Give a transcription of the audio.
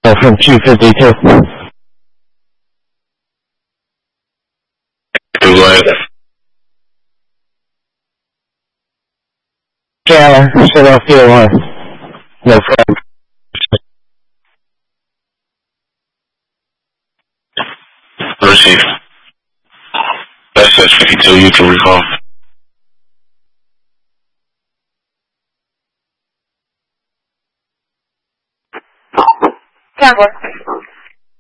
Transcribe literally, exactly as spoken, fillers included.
from two fifty-two. Do what? Yeah, Philadelphia one. No problem. Receive. S S fifty-two, you can recall. Tower.